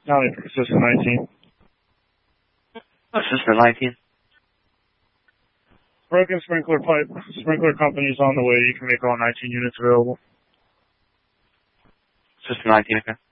County for System 19. System 19. Broken sprinkler pipe. Sprinkler company's on the way. You can make all 19 units available. System 19, okay.